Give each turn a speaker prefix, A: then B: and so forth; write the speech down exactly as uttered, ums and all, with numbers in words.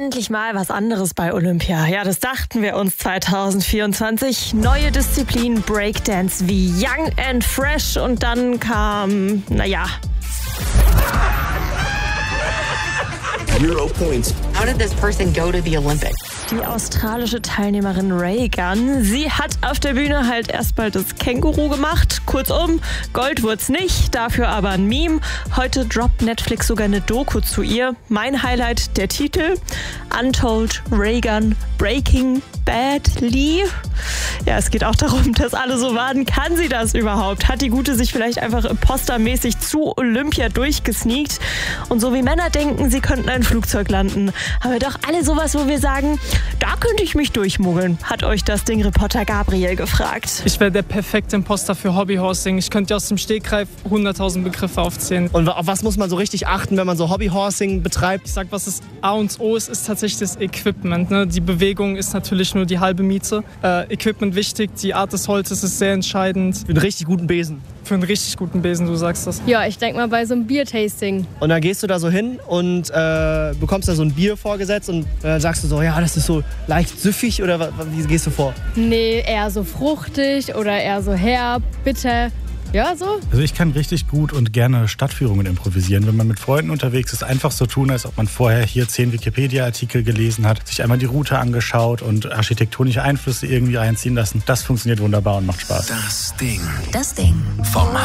A: Endlich mal was anderes bei Olympia. Ja, das dachten wir uns zwanzig vierundzwanzig. Neue Disziplin Breakdance wie Young and Fresh. Und dann kam, naja...
B: Zero points.
C: How did this person go to the Olympics?
A: Die australische Teilnehmerin Reagan, sie hat auf der Bühne halt erstmal das Känguru gemacht. Kurzum, Gold wurd's nicht, dafür aber ein Meme. Heute droppt Netflix sogar eine Doku zu ihr. Mein Highlight, der Titel: Untold Reagan Breaking Badly. Ja, es geht auch darum, dass alle so warten. Kann sie das überhaupt? Hat die Gute sich vielleicht einfach impostermäßig zu Olympia durchgesneakt? Und so wie Männer denken, sie könnten ein Flugzeug landen, haben wir doch alle sowas, wo wir sagen, da könnte ich mich durchmogeln, hat euch das Ding-Reporter Gabriel gefragt.
D: Ich wäre der perfekte Imposter für Hobbyhorsing. Ich könnte aus dem Stegreif hunderttausend Begriffe aufzählen.
E: Und auf was muss man so richtig achten, wenn man so Hobbyhorsing betreibt?
D: Ich sag, was das A und O ist, ist tatsächlich das Equipment. Ne? Die Bewegung ist natürlich nur die halbe Miete. Äh, Equipment wichtig, die Art des Holzes ist sehr entscheidend.
E: Für einen richtig guten Besen.
D: Für einen richtig guten Besen, du sagst das.
F: Ja, ich denke mal bei so einem Biertasting.
E: Und dann gehst du da so hin und äh, bekommst da so ein Bier vorgesetzt und dann sagst du so, ja, das ist so leicht süffig, oder wie gehst du vor?
F: Nee, eher so fruchtig oder eher so herb, bitter. Ja, so.
G: Also ich kann richtig gut und gerne Stadtführungen improvisieren. Wenn man mit Freunden unterwegs ist, einfach so tun, als ob man vorher hier zehn Wikipedia-Artikel gelesen hat, sich einmal die Route angeschaut und architektonische Einflüsse irgendwie reinziehen lassen. Das funktioniert wunderbar und macht Spaß.
B: Das Ding.
C: Das Ding.
B: Vom